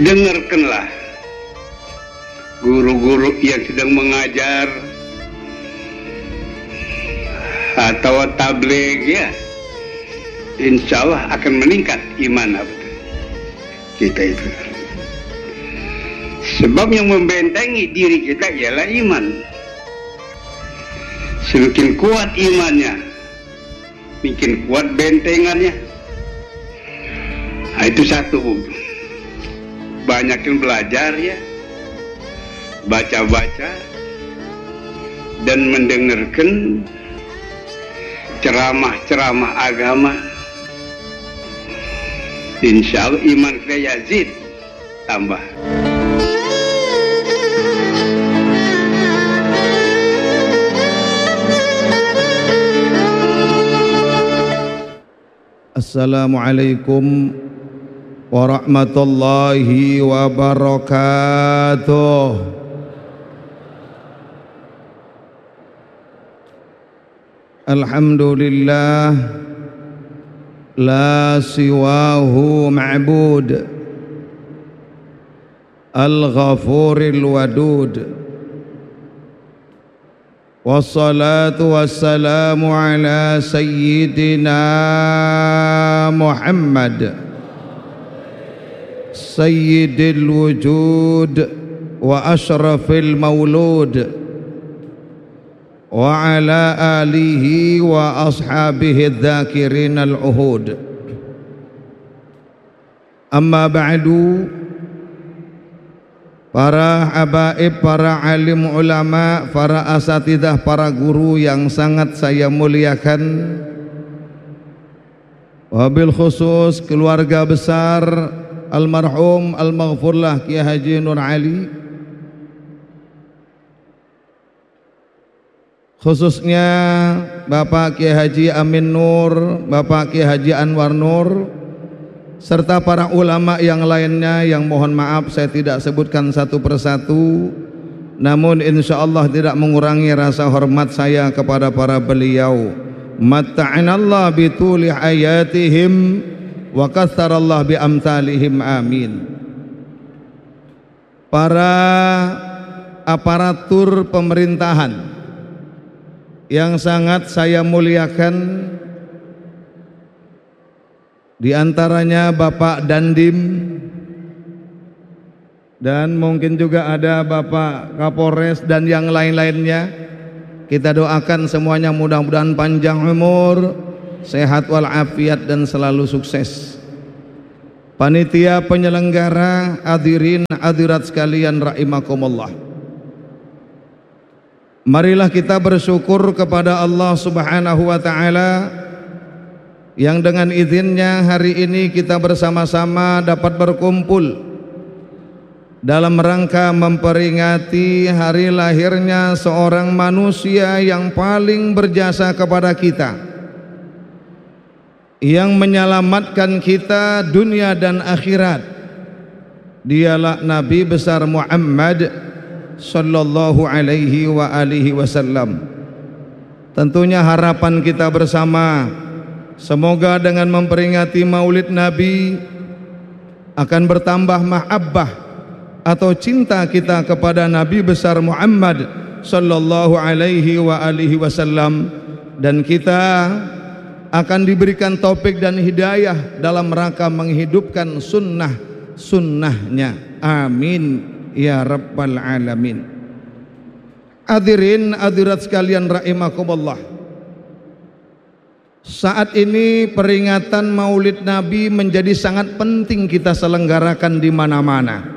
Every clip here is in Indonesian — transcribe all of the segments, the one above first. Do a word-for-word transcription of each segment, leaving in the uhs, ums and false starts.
dengarkanlah guru-guru yang sedang mengajar atau tabligh, ya, insya Allah akan meningkat iman kita itu. Sebab yang membentengi diri kita ialah iman. Semakin kuat imannya, makin kuat bentengannya. Nah, itu satu. Banyakin belajar, ya, baca-baca dan mendengarkan ceramah-ceramah agama. Insya Allah iman kita yazid, tambah. Assalamualaikum warahmatullahi wabarakatuh. Alhamdulillah la siwahu ma'bud al-ghafuril wadud, wassalatu wassalamu ala sayyidina Muhammad sayyidil wujud wa ashrafil maulud wa ala alihi wa ashabihi dzakirin al-uhud. Amma ba'du, para habaib, para alim ulama, para asatidah, para guru yang sangat saya muliakan, wabil khusus keluarga besar almarhum al-maghfurlah Kiai Haji Nur Ali, khususnya Bapak Kiai Haji Amin Nur, Bapak Kiai Haji Anwar Nur, serta para ulama yang lainnya yang mohon maaf saya tidak sebutkan satu persatu, namun insya Allah tidak mengurangi rasa hormat saya kepada para beliau. Matta'anallah bituli hayatihim wa katsarallah bi amsalihim, amin. Para aparatur pemerintahan yang sangat saya muliakan, di antaranya Bapak Dandim, dan mungkin juga ada Bapak Kapolres dan yang lain-lainnya. Kita doakan semuanya mudah-mudahan panjang umur, sehat walafiat dan selalu sukses. Panitia penyelenggara, hadirin hadirat sekalian rahimakumullah. Marilah kita bersyukur kepada Allah Subhanahu wa taala yang dengan izinnya hari ini kita bersama-sama dapat berkumpul dalam rangka memperingati hari lahirnya seorang manusia yang paling berjasa kepada kita, yang menyelamatkan kita dunia dan akhirat. Dialah Nabi besar Muhammad sallallahu alaihi wa alihi wasallam. Tentunya harapan kita bersama, semoga dengan memperingati Maulid Nabi akan bertambah mahabbah atau cinta kita kepada Nabi besar Muhammad sallallahu alaihi wa alihi wasallam, dan kita akan diberikan taufik dan hidayah dalam rangka menghidupkan sunnah-sunnahnya. Amin ya rabbal alamin. Hadirin hadirat sekalian rahimakumullah. Saat ini peringatan Maulid Nabi menjadi sangat penting kita selenggarakan di mana-mana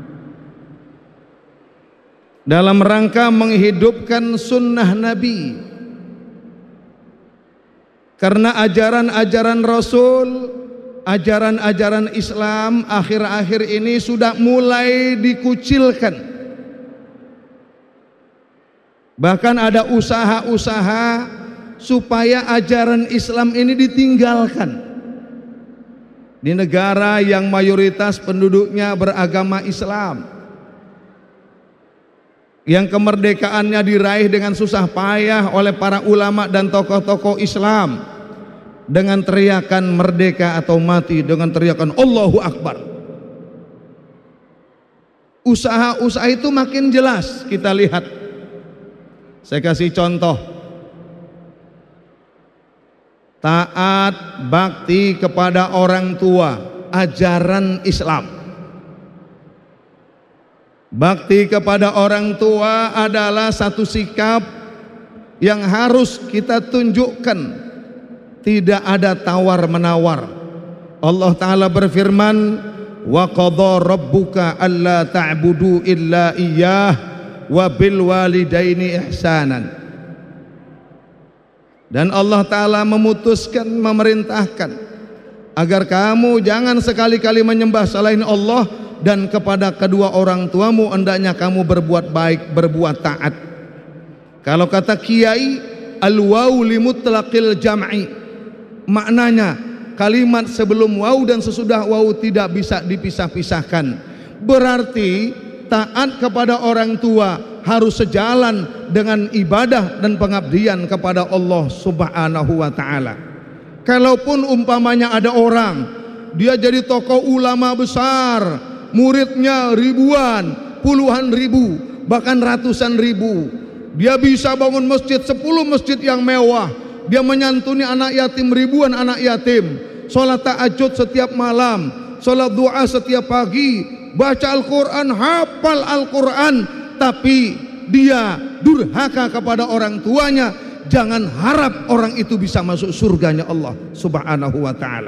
dalam rangka menghidupkan sunnah Nabi. Karena ajaran-ajaran Rasul, ajaran-ajaran Islam akhir-akhir ini sudah mulai dikucilkan. Bahkan ada usaha-usaha supaya ajaran Islam ini ditinggalkan di negara yang mayoritas penduduknya beragama Islam, yang kemerdekaannya diraih dengan susah payah oleh para ulama dan tokoh-tokoh Islam dengan teriakan merdeka atau mati, dengan teriakan Allahu Akbar. Usaha-usaha itu makin jelas kita lihat. Saya kasih contoh. Taat bakti kepada orang tua, ajaran Islam. Bakti kepada orang tua adalah satu sikap yang harus kita tunjukkan. Tidak ada tawar-menawar. Allah Ta'ala berfirman, wa qadha rabbuka alla ta'budu illa iyyah wa bil walidaini ihsanan. Dan Allah Ta'ala memutuskan, memerintahkan agar kamu jangan sekali-kali menyembah selain Allah, dan kepada kedua orang tuamu hendaknya kamu berbuat baik, berbuat taat. Kalau kata kiai, al-waw li mutlaqil jam'i, maknanya kalimat sebelum waw dan sesudah waw tidak bisa dipisah-pisahkan. Berarti taat kepada orang tua harus sejalan dengan ibadah dan pengabdian kepada Allah Subhanahu wa ta'ala. Kalaupun umpamanya ada orang, dia jadi tokoh ulama besar, muridnya ribuan, puluhan ribu, bahkan ratusan ribu, dia bisa bangun masjid, sepuluh masjid yang mewah, dia menyantuni anak yatim, ribuan anak yatim, sholat tahajud setiap malam, sholat doa setiap pagi, baca Al-Quran, hafal Al-Quran, tapi dia durhaka kepada orang tuanya, jangan harap orang itu bisa masuk surganya Allah Subhanahu wa ta'ala.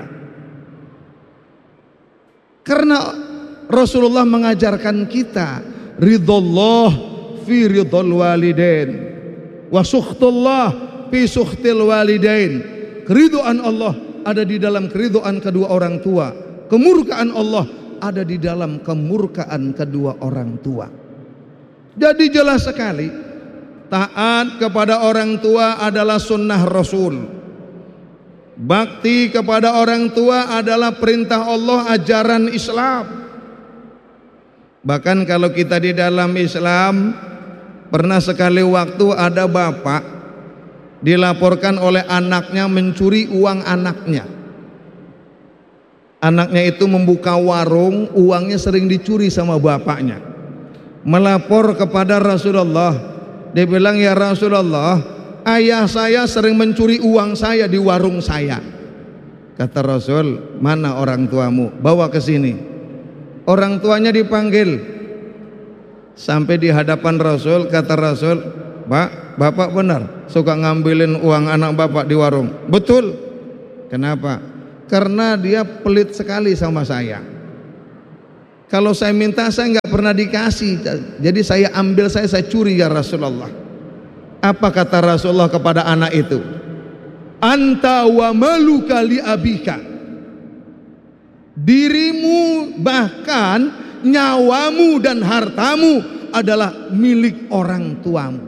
Karena Rasulullah mengajarkan kita ridullah fi ridul walidain wa sukhtullah fi sukhtil walidain. Keridhaan Allah ada di dalam keridhaan kedua orang tua, kemurkaan Allah ada di dalam kemurkaan kedua orang tua. Jadi jelas sekali, taat kepada orang tua adalah sunnah Rasul. Bakti kepada orang tua adalah perintah Allah, ajaran Islam. Bahkan kalau kita di dalam Islam, pernah sekali waktu ada bapak dilaporkan oleh anaknya mencuri uang anaknya. Anaknya itu membuka warung, uangnya sering dicuri sama bapaknya. Melapor kepada Rasulullah. Dia bilang, ya Rasulullah, ayah saya sering mencuri uang saya di warung saya. Kata Rasul, mana orang tuamu? Bawa ke sini. Orang tuanya dipanggil. Sampai di hadapan Rasul, kata Rasul, Pak, bapak benar suka ngambilin uang anak bapak di warung? Betul. Kenapa? Karena dia pelit sekali sama saya. Kalau saya minta saya nggak pernah dikasih, jadi saya ambil, saya saya curi ya Rasulullah. Apa kata Rasulullah kepada anak itu? Anta wa maluka li abika. Dirimu, bahkan nyawamu dan hartamu adalah milik orang tuamu.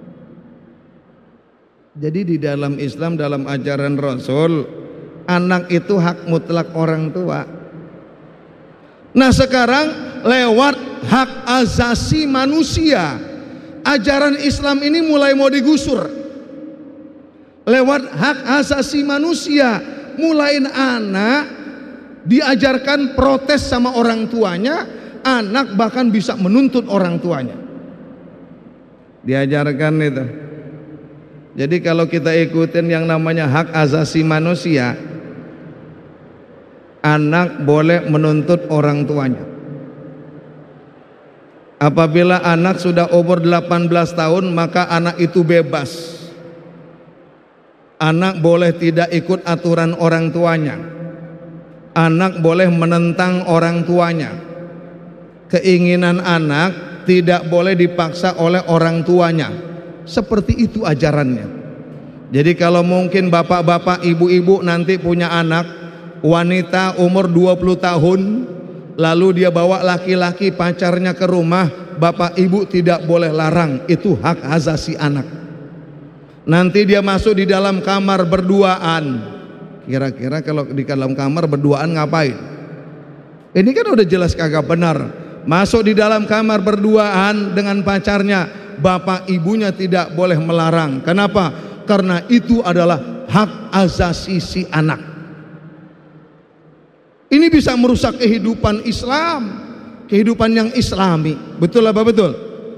Jadi di dalam Islam, dalam ajaran Rasul, anak itu hak mutlak orang tua. Nah sekarang lewat hak asasi manusia, ajaran Islam ini mulai mau digusur. Lewat hak asasi manusia, mulai anak diajarkan protes sama orang tuanya, anak bahkan bisa menuntut orang tuanya. Diajarkan itu. Jadi kalau kita ikutin yang namanya hak asasi manusia, anak boleh menuntut orang tuanya. Apabila anak sudah umur delapan belas tahun, maka anak itu bebas. Anak boleh tidak ikut aturan orang tuanya. Anak boleh menentang orang tuanya. Keinginan anak tidak boleh dipaksa oleh orang tuanya. Seperti itu ajarannya. Jadi kalau mungkin bapak-bapak, ibu-ibu nanti punya anak wanita umur dua puluh tahun, lalu dia bawa laki-laki pacarnya ke rumah, bapak ibu tidak boleh larang, itu hak asasi anak. Nanti dia masuk di dalam kamar berduaan, kira-kira kalau di dalam kamar berduaan ngapain? Ini kan udah jelas kagak benar. Masuk di dalam kamar berduaan dengan pacarnya, bapak ibunya tidak boleh melarang. Kenapa? Karena itu adalah hak asasi si anak. Ini bisa merusak kehidupan Islam. kehidupan yang islami. Betul apa betul?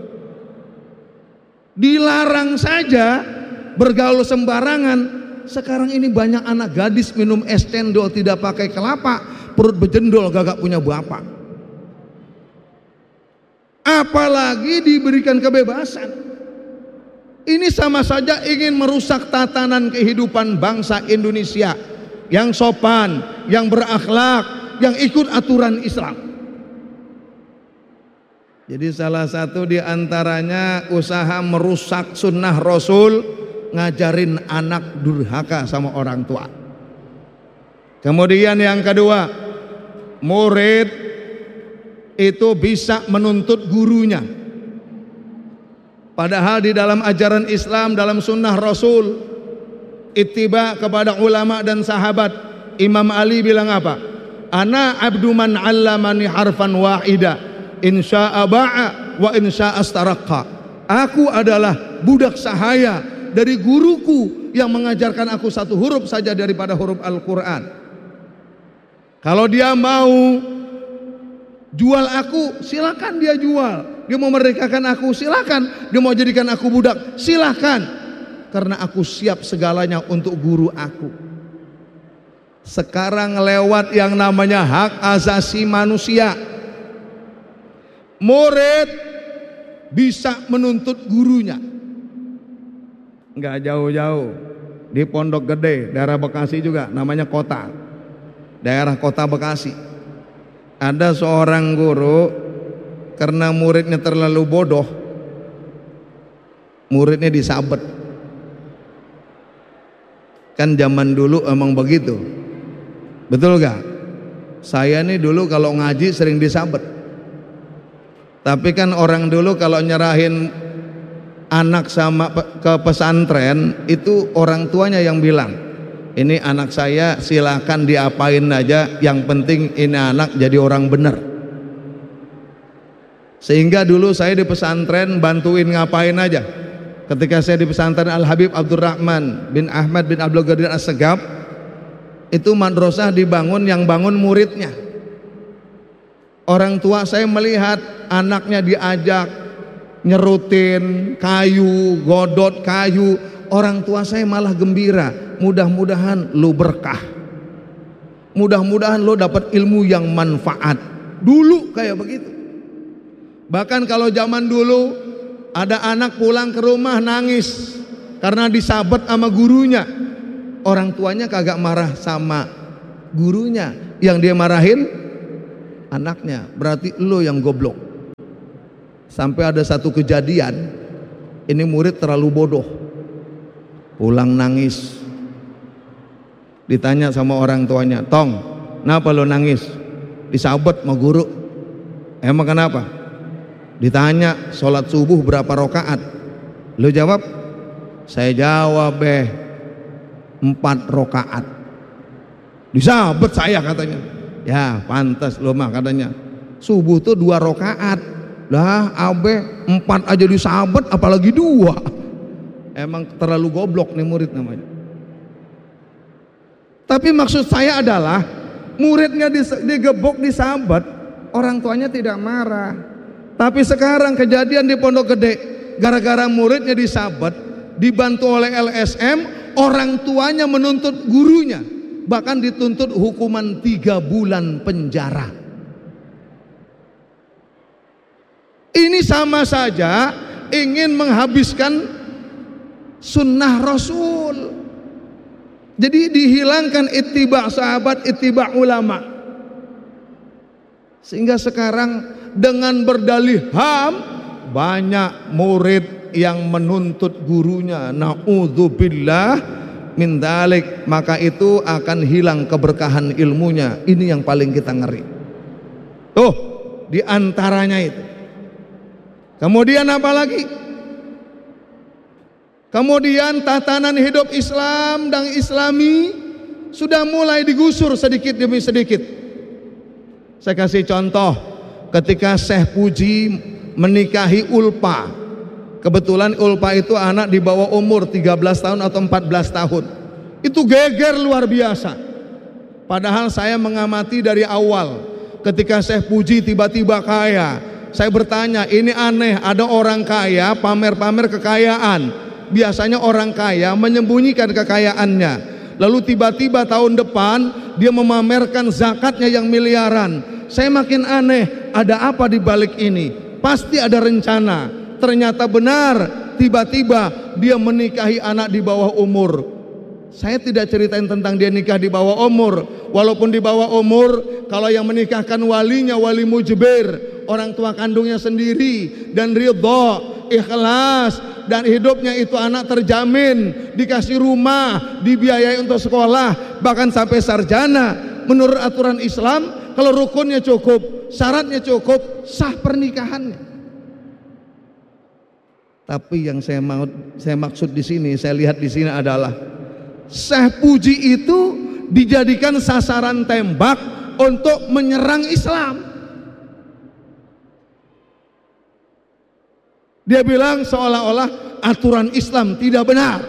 Dilarang saja bergaul sembarangan. Sekarang ini banyak anak gadis minum es cendol tidak pakai kelapa, perut bejendol, gagak punya bapak. Apalagi diberikan kebebasan. Ini sama saja ingin merusak tatanan kehidupan bangsa Indonesia yang sopan, yang berakhlak, yang ikut aturan Islam. Jadi salah satu di antaranya usaha merusak sunnah Rasul, ngajarin anak durhaka sama orang tua. Kemudian yang kedua, murid itu bisa menuntut gurunya. Padahal di dalam ajaran Islam, dalam sunnah Rasul, ittiba kepada ulama dan sahabat. Imam Ali bilang apa? Ana abdu man 'allamani harfan wahida, insya'a ba'a wa insya'a astaraqqa. Aku adalah budak sahaya dari guruku yang mengajarkan aku satu huruf saja daripada huruf Al-Quran. Kalau dia mau jual aku, silakan dia jual. Dia mau merdekakan aku, silakan. Dia mau jadikan aku budak, silakan. Karena aku siap segalanya untuk guru aku. Sekarang lewat yang namanya hak asasi manusia, murid bisa menuntut gurunya. Enggak jauh-jauh, di Pondok Gede, daerah Bekasi juga, namanya kota, daerah kota Bekasi. Ada seorang guru, karena muridnya terlalu bodoh, muridnya disabet. Kan zaman dulu emang begitu, betul gak? Saya nih dulu kalau ngaji sering disabet. Tapi kan orang dulu kalau nyerahin anak sama ke pesantren itu orang tuanya yang bilang, ini anak saya silakan diapain aja, yang penting ini anak jadi orang benar. Sehingga dulu saya di pesantren bantuin ngapain aja. Ketika saya di pesantren Al Habib Abdurrahman bin Ahmad bin Abdul Qadir As-Segaf, itu madrasah dibangun, yang bangun muridnya. Orang tua saya melihat anaknya diajak nyerutin kayu, godot kayu, orang tua saya malah gembira. Mudah-mudahan lo berkah, mudah-mudahan lo dapat ilmu yang manfaat. Dulu kayak begitu. Bahkan kalau zaman dulu ada anak pulang ke rumah nangis karena disabet sama gurunya, orang tuanya kagak marah sama gurunya, yang dia marahin anaknya. Berarti lo yang goblok. Sampai ada satu kejadian, ini murid terlalu bodoh, pulang nangis. Ditanya sama orang tuanya, Tong, kenapa lo nangis? Disabet sama guru. Emang kenapa? Ditanya, sholat subuh berapa rakaat? Lo jawab? Saya jawab, beh, empat rakaat. Disabet saya katanya. Ya pantas lo mah katanya, subuh tuh dua rakaat. Lah abe empat aja disabet, apalagi dua. Emang terlalu goblok nih murid namanya. Tapi maksud saya adalah muridnya digebok, disabet, orang tuanya tidak marah. Tapi sekarang kejadian di Pondok Gede, gara-gara muridnya disabet, dibantu oleh L S M, orang tuanya menuntut gurunya, bahkan dituntut hukuman tiga bulan penjara. Ini sama saja ingin menghabiskan sunnah Rasul. Jadi dihilangkan ittiba sahabat, ittiba ulama. Sehingga sekarang dengan berdalih ham, banyak murid yang menuntut gurunya. Na'udzubillah min dzalik, maka itu akan hilang keberkahan ilmunya. Ini yang paling kita ngeri. Tuh, di antaranya itu. Kemudian apa lagi? Kemudian tatanan hidup Islam dan Islami sudah mulai digusur sedikit demi sedikit. Saya kasih contoh, ketika Syekh Puji menikahi Ulpa. Kebetulan Ulpa itu anak di bawah umur tiga belas tahun atau empat belas tahun. Itu geger luar biasa. Padahal saya mengamati dari awal ketika Syekh Puji tiba-tiba kaya. Saya bertanya, ini aneh, ada orang kaya pamer-pamer kekayaan. Biasanya orang kaya menyembunyikan kekayaannya. Lalu tiba-tiba tahun depan dia memamerkan zakatnya yang miliaran. Saya makin aneh, ada apa di balik ini? Pasti ada rencana. Ternyata benar, tiba-tiba dia menikahi anak di bawah umur. Saya tidak ceritain tentang dia nikah di bawah umur. Walaupun di bawah umur, kalau yang menikahkan walinya wali mujbir, orang tua kandungnya sendiri, dan ridho, ikhlas, dan hidupnya itu anak terjamin, dikasih rumah, dibiayai untuk sekolah, bahkan sampai sarjana. Menurut aturan Islam, kalau rukunnya cukup, syaratnya cukup, sah pernikahannya. Tapi yang saya mau, saya maksud di sini, saya lihat di sini adalah Syekh Puji itu dijadikan sasaran tembak untuk menyerang Islam. Dia bilang seolah-olah aturan Islam tidak benar.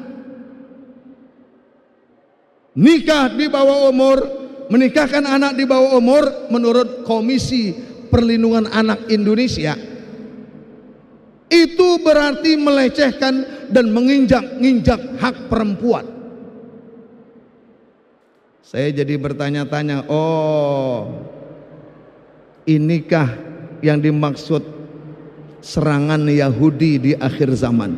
Nikah di bawah umur, menikahkan anak di bawah umur menurut Komisi Perlindungan Anak Indonesia itu berarti melecehkan dan menginjak-injak hak perempuan. Saya jadi bertanya-tanya, oh inikah yang dimaksud serangan Yahudi di akhir zaman?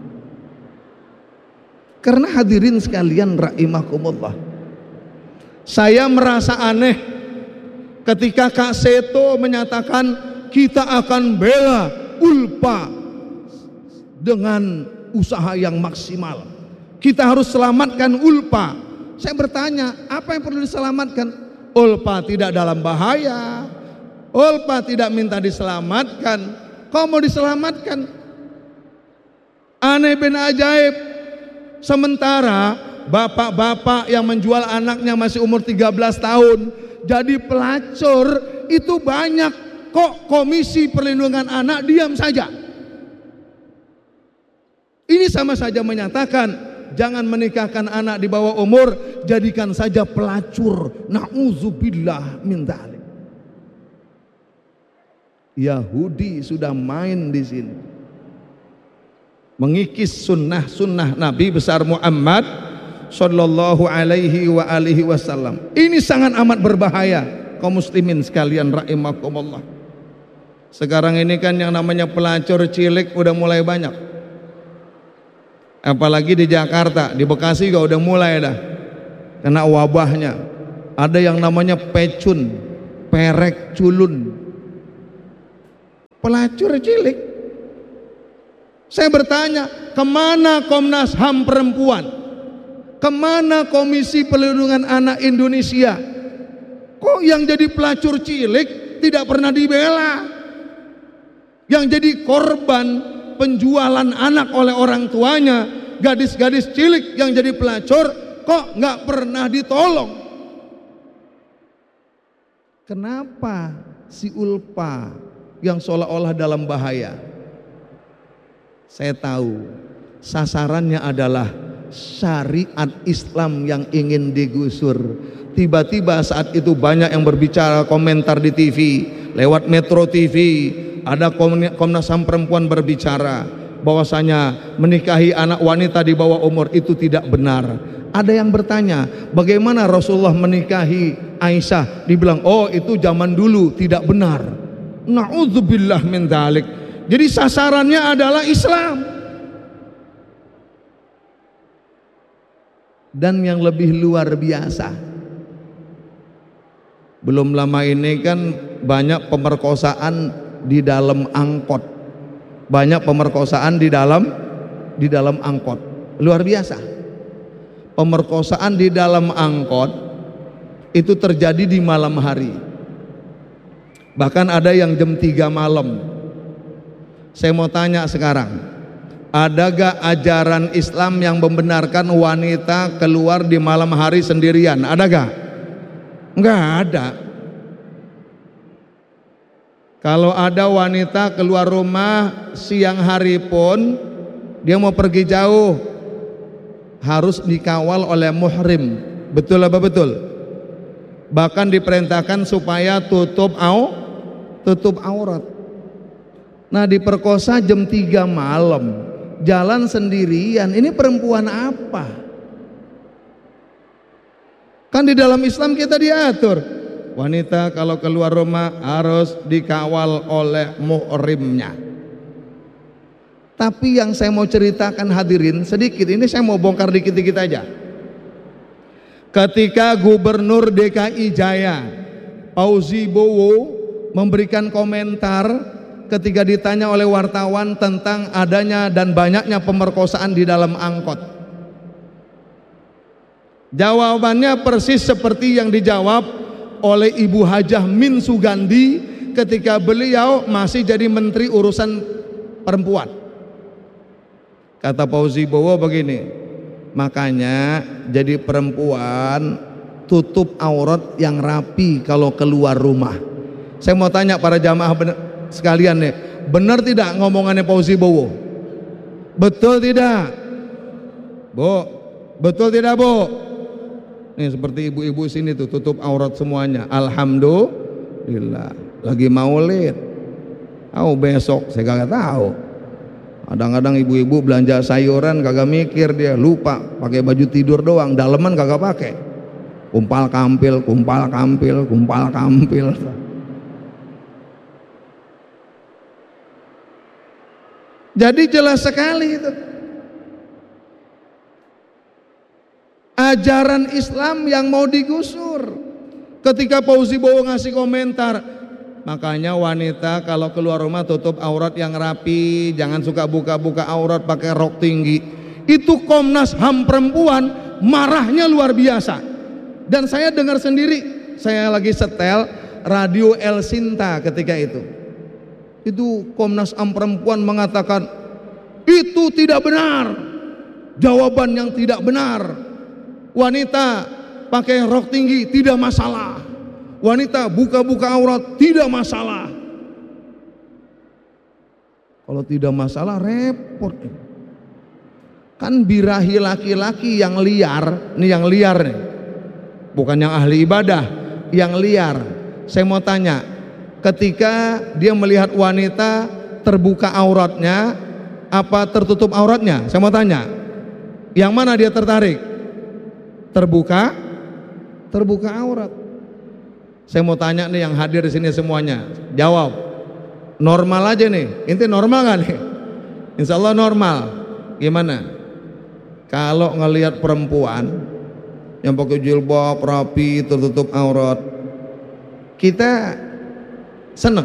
Karena hadirin sekalian rahimakumullah, saya merasa aneh ketika Kak Seto menyatakan kita akan bela Ulpa dengan usaha yang maksimal. Kita harus selamatkan Ulpa. Saya bertanya, apa yang perlu diselamatkan? Ulpa tidak dalam bahaya, Ulpa tidak minta diselamatkan. Kau mau diselamatkan? Aneh bin ajaib. Sementara bapak-bapak yang menjual anaknya masih umur tiga belas tahun jadi pelacur itu banyak. Kok Komisi Perlindungan Anak diam saja? Ini sama saja menyatakan jangan menikahkan anak di bawah umur, jadikan saja pelacur. Na'udzubillah min dzalik. Yahudi sudah main di sini, mengikis sunnah-sunnah Nabi besar Muhammad sallallahu alaihi wa alihi wasallam. Ini sangat amat berbahaya, kaum muslimin sekalian rahimakumullah. Sekarang ini kan yang namanya pelacur cilik udah mulai banyak. Apalagi di Jakarta, di Bekasi juga udah mulai dah kena wabahnya. Ada yang namanya pecun, perek culun, pelacur cilik. Saya bertanya, kemana Komnas H A M Perempuan? Kemana Komisi Perlindungan Anak Indonesia? Kok yang jadi pelacur cilik tidak pernah dibela? Yang jadi korban penjualan anak oleh orang tuanya, gadis-gadis cilik yang jadi pelacur, kok nggak pernah ditolong? Kenapa si Ulpa yang seolah-olah dalam bahaya? Saya tahu sasarannya adalah syariat Islam yang ingin digusur. Tiba-tiba saat itu banyak yang berbicara, komentar di T V, lewat Metro T V, ada Komnas H A M Perempuan berbicara bahwasanya menikahi anak wanita di bawah umur itu tidak benar. Ada yang bertanya, bagaimana Rasulullah menikahi Aisyah? Dibilang, oh itu zaman dulu, tidak benar. Na'udzubillah min dzalik. Jadi sasarannya adalah Islam. Dan yang lebih luar biasa, belum lama ini kan banyak pemerkosaan di dalam angkot. Banyak pemerkosaan di dalam di dalam angkot. Luar biasa. Pemerkosaan di dalam angkot itu terjadi di malam hari. Bahkan ada yang jam tiga malam. Saya mau tanya sekarang, ada gak ajaran Islam yang membenarkan wanita keluar di malam hari sendirian? Ada gak? Enggak ada. Kalau ada wanita keluar rumah siang hari pun, dia mau pergi jauh, harus dikawal oleh muhrim. Betul apa betul? Bahkan diperintahkan supaya tutup au, tutup aurat. Nah, diperkosa jam tiga malam, jalan sendirian. Ini perempuan apa? Kan di dalam Islam kita diatur, wanita kalau keluar rumah harus dikawal oleh muhrimnya. Tapi yang saya mau ceritakan hadirin sedikit, ini saya mau bongkar dikit-dikit aja. Ketika Gubernur D K I Jaya Fauzi Bowo memberikan komentar ketika ditanya oleh wartawan tentang adanya dan banyaknya pemerkosaan di dalam angkot, jawabannya persis seperti yang dijawab oleh Ibu Hajah Min Sugandi ketika beliau masih jadi Menteri Urusan Perempuan. Kata Fauzi Bowo begini, makanya jadi perempuan tutup aurat yang rapi kalau keluar rumah. Saya mau tanya para jamaah bener, sekalian nih, benar tidak ngomongannya Fauzi Bowo? Betul tidak? Bu, betul tidak Bu? Nih seperti ibu-ibu sini tuh tutup aurat semuanya. Alhamdulillah. Lagi maulid. Oh besok saya kagak tahu. Kadang-kadang ibu-ibu belanja sayuran kagak mikir, dia lupa pakai baju tidur doang, daleman kagak pakai. Kumpal kampil, kumpal kampil, kumpal kampil. Jadi jelas sekali itu. Ajaran Islam yang mau digusur. Ketika Fauzi Bowo ngasih komentar, makanya wanita kalau keluar rumah tutup aurat yang rapi, jangan suka buka-buka aurat pakai rok tinggi. Itu Komnas H A M perempuan marahnya luar biasa. Dan saya dengar sendiri, saya lagi setel radio El Sinta ketika itu. Itu Komnas H A M perempuan mengatakan itu tidak benar. Jawaban yang tidak benar. Wanita pakai rok tinggi tidak masalah. Wanita buka-buka aurat tidak masalah. Kalau tidak masalah repot. Kan birahi laki-laki yang liar, nih yang liar nih. Bukan yang ahli ibadah, yang liar. Saya mau tanya, ketika dia melihat wanita terbuka auratnya apa tertutup auratnya? Saya mau tanya, yang mana dia tertarik? Terbuka, terbuka aurat. Saya mau tanya nih yang hadir di sini semuanya, jawab. Normal aja nih, inti normal kan nih? Insya Allah normal. Gimana? Kalau ngelihat perempuan yang pakai jilbab rapi, tertutup aurat, kita seneng.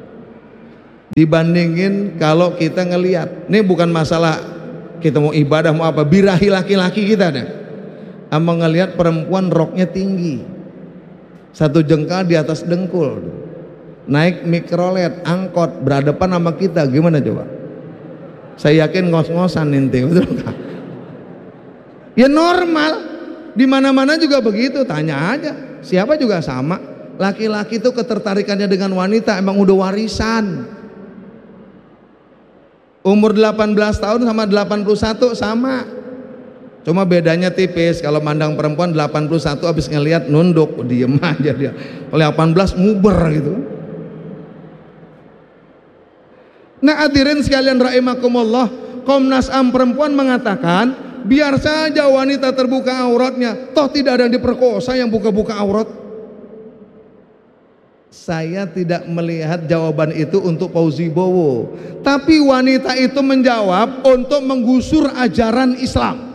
Dibandingin kalau kita ngelihat, ini bukan masalah kita mau ibadah mau apa, birahi laki-laki kita deh. Ama ngelihat perempuan roknya tinggi, satu jengkal di atas dengkul, naik mikrolet, angkot, berhadapan sama kita, gimana coba? Saya yakin ngos-ngosan ente, betul kan? Ya normal, di mana-mana juga begitu. Tanya aja, siapa juga sama. Laki-laki itu ketertarikannya dengan wanita emang udah warisan. Umur delapan belas tahun sama delapan puluh satu sama. Cuma bedanya tipis, kalau mandang perempuan delapan puluh satu habis ngelihat nunduk, diem aja dia. Kalau delapan belas nguber gitu. Nah hadirin sekalian rahimakumullah, Komnas H A M perempuan mengatakan biar saja wanita terbuka auratnya, toh tidak ada yang diperkosa yang buka-buka aurat. Saya tidak melihat jawaban itu untuk Fauzi Bowo, tapi wanita itu menjawab untuk menggusur ajaran Islam,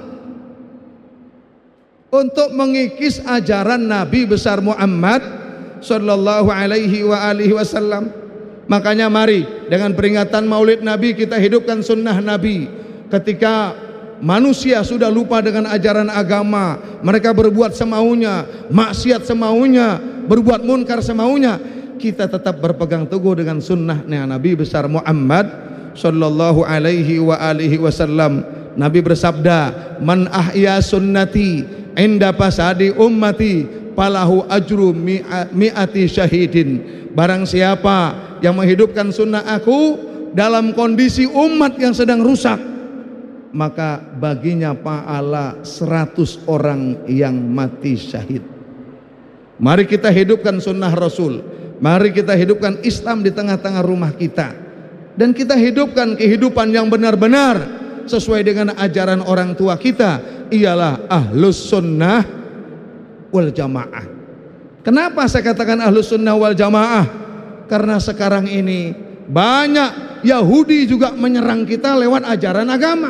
untuk mengikis ajaran Nabi besar Muhammad sallallahu alaihi wa alihi wasallam. Makanya mari dengan peringatan Maulid Nabi kita hidupkan sunnah Nabi. Ketika manusia sudah lupa dengan ajaran agama, mereka berbuat semaunya, maksiat semaunya, berbuat munkar semaunya, kita tetap berpegang teguh dengan sunnahnya Nabi besar Muhammad sallallahu alaihi wa alihi wasallam. Nabi bersabda, man ahya sunnati inda fasadi ummati falahu ajru mi'ati syahidin. Barang siapa yang menghidupkan sunnah aku dalam kondisi umat yang sedang rusak, maka baginya pahala seratus orang yang mati syahid. Mari kita hidupkan sunnah Rasul. Mari kita hidupkan Islam di tengah-tengah rumah kita. Dan kita hidupkan kehidupan yang benar-benar sesuai dengan ajaran orang tua kita. Ialah ahlus sunnah wal jamaah. Kenapa saya katakan ahlus sunnah wal jamaah? Karena sekarang ini banyak Yahudi juga menyerang kita lewat ajaran agama.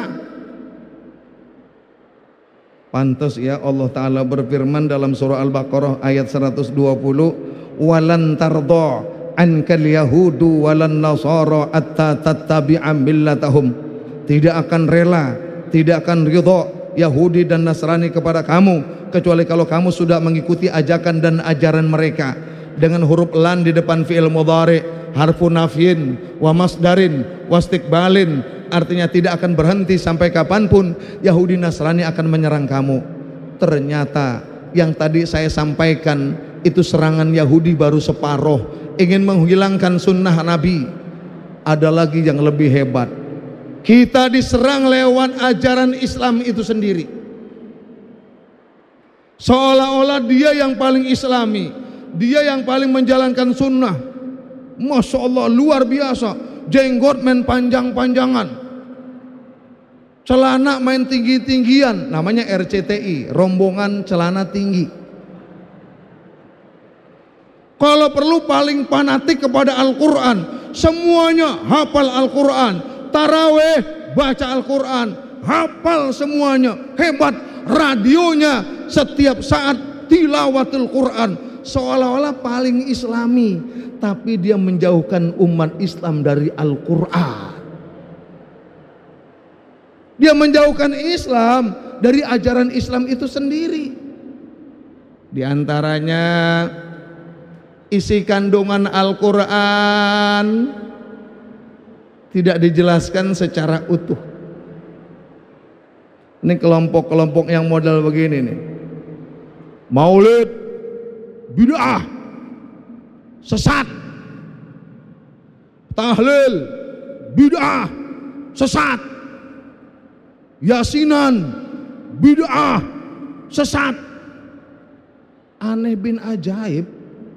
Pantas ya Allah Ta'ala berfirman dalam surah Al-Baqarah ayat seratus dua puluh, walan tardha ankal yahudu walan nasara atta tattabi'a millatahum. Tidak akan rela, tidak akan ridha Yahudi dan Nasrani kepada kamu kecuali kalau kamu sudah mengikuti ajakan dan ajaran mereka. Dengan huruf lan di depan fi'il mudhari, harfu nafyin wa masdarin wastiqbalin, artinya tidak akan berhenti sampai kapanpun Yahudi Nasrani akan menyerang kamu. Ternyata yang tadi saya sampaikan itu serangan Yahudi baru separuh, ingin menghilangkan sunnah Nabi. Ada lagi yang lebih hebat, kita diserang lewat ajaran Islam itu sendiri. Seolah-olah dia yang paling islami, dia yang paling menjalankan sunnah. Masya Allah, luar biasa. Jenggot main panjang-panjangan, celana main tinggi-tinggian, namanya R C T I, rombongan celana tinggi. Kalau perlu paling fanatik kepada Al-Quran, semuanya hafal Al-Quran. Taraweh baca Al-Quran, hafal semuanya, hebat. Radionya setiap saat tilawatul Quran, seolah-olah paling islami, tapi dia menjauhkan umat Islam dari Al-Quran. Dia menjauhkan Islam dari ajaran Islam itu sendiri. Di antaranya isi kandungan Al-Quran tidak dijelaskan secara utuh. Ini kelompok-kelompok yang model begini nih. Maulid bid'ah, sesat. Tahlil bid'ah, sesat. Yasinan bid'ah, sesat. Aneh bin ajaib.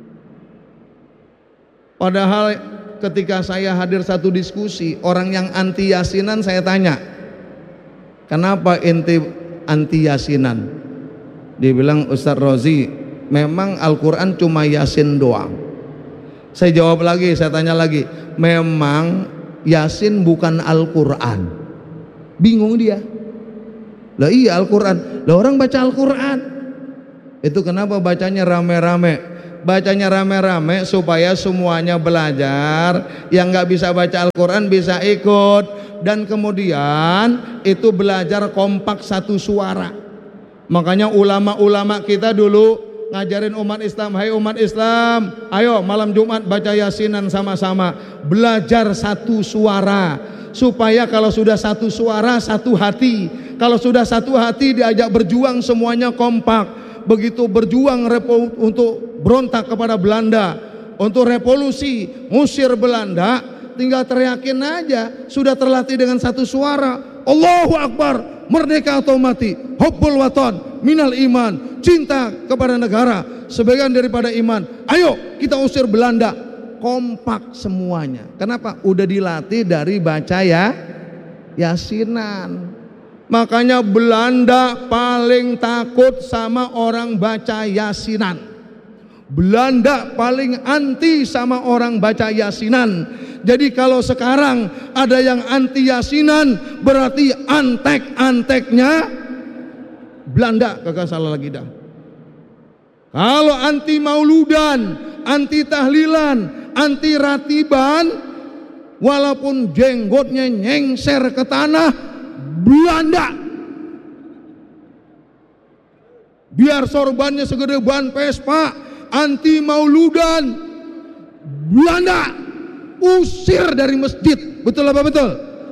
Padahal ketika saya hadir satu diskusi, orang yang anti yasinan saya tanya, kenapa ente anti yasinan? Dia bilang, Ustadz Rozi, memang Al-Quran cuma Yasin doang. Saya jawab lagi, saya tanya lagi, memang Yasin bukan Al-Quran? Bingung dia. Lah iya Al-Quran, lah orang baca Al-Quran itu kenapa bacanya rame-rame? Bacanya rame-rame supaya semuanya belajar, yang gak bisa baca Al-Quran bisa ikut, dan kemudian itu belajar kompak satu suara. Makanya ulama-ulama kita dulu ngajarin umat Islam, hai umat Islam, ayo malam Jumat baca Yasinan sama-sama, belajar satu suara, supaya kalau sudah satu suara satu hati, kalau sudah satu hati diajak berjuang semuanya kompak. Begitu berjuang repo, untuk berontak kepada Belanda, untuk revolusi ngusir Belanda, tinggal teriakin aja, sudah terlatih dengan satu suara, Allahu Akbar, merdeka atau mati, hubbul watan minal iman, cinta kepada negara sebagian daripada iman, ayo kita usir Belanda. Kompak semuanya. Kenapa? Udah dilatih dari baca ya Yasinan. Makanya Belanda paling takut sama orang baca Yasinan. Belanda paling anti sama orang baca Yasinan. Jadi kalau sekarang ada yang anti Yasinan, berarti antek-anteknya Belanda, kagak salah lagi dah. Kalau anti mauludan, anti tahlilan, anti ratiban, walaupun jenggotnya nyengser ke tanah, Belanda. Biar sorbannya segede ban Vespa, anti mauludan, Belanda usir dari masjid. Betul apa betul?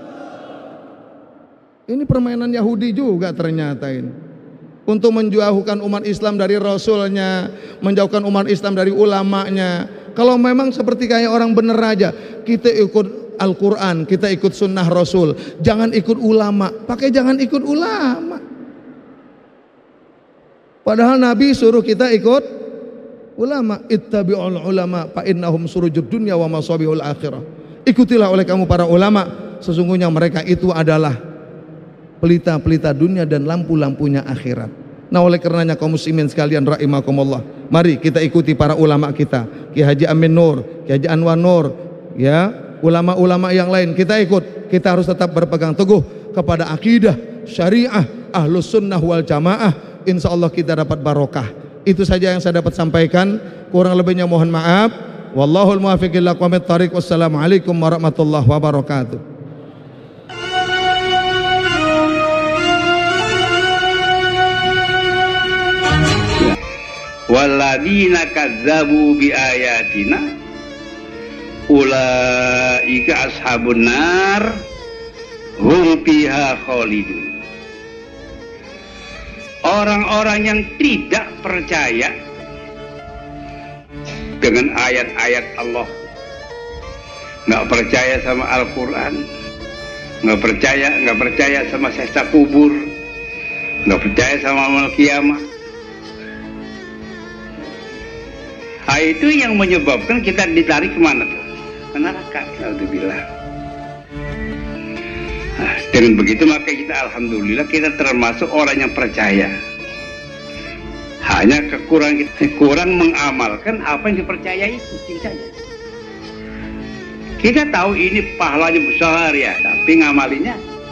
Ini permainan Yahudi juga ternyata ini, untuk menjauhkan umat Islam dari Rasulnya, menjauhkan umat Islam dari ulamanya. Kalau memang seperti kayak orang bener aja, kita ikut Al-Quran, kita ikut sunnah Rasul, jangan ikut ulama. Pakai jangan ikut ulama, padahal Nabi suruh kita ikut ulama, ittabi'ul ulama fa innahum surujud dunya wa masabihul akhirah. Ikutilah oleh kamu para ulama, sesungguhnya mereka itu adalah pelita-pelita dunia dan lampu-lampunya akhirat. Nah, oleh karenanya kaum muslimin sekalian rahimakumullah, mari kita ikuti para ulama kita, Ki Haji Amin Nur, Ki Haji Anwar Nur, ya, ulama-ulama yang lain kita ikut. Kita harus tetap berpegang teguh kepada akidah syariah Ahlus Sunnah wal Jamaah. Insya Allah kita dapat barokah. Itu saja yang saya dapat sampaikan, kurang lebihnya mohon maaf. Wallahul muwaffiq ila aqwamit thariq. Wassalamualaikum warahmatullahi wabarakatuh. Walladzina kadzabu biayatina ulaika ashabun nar hum fiha khalidun. Orang-orang yang tidak percaya dengan ayat-ayat Allah, nggak percaya sama Al-Quran, nggak percaya nggak percaya sama siksa kubur, nggak percaya sama amal kiamat. Nah, itu yang menyebabkan kita ditarik kemana tuh? Ke neraka. Alhamdulillah. Nah, dengan begitu maka kita alhamdulillah kita termasuk orang yang percaya. Hanya kekurangan kita kurang mengamalkan apa yang dipercayai itu, itu saja. Kita tahu ini pahalanya besar ya, tapi ngamalinya.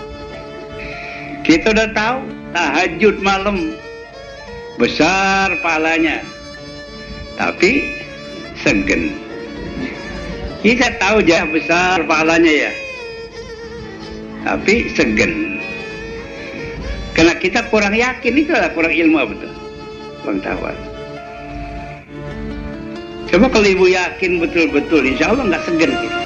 Kita udah tahu tahajud malam besar pahalanya, tapi segen. Kita tahu jah besar pahalanya ya, tapi segen. Karena kita kurang yakin, itu adalah kurang ilmu betul, kurang tahu. Coba kalau ibu yakin betul-betul, insya Allah nggak segen kita.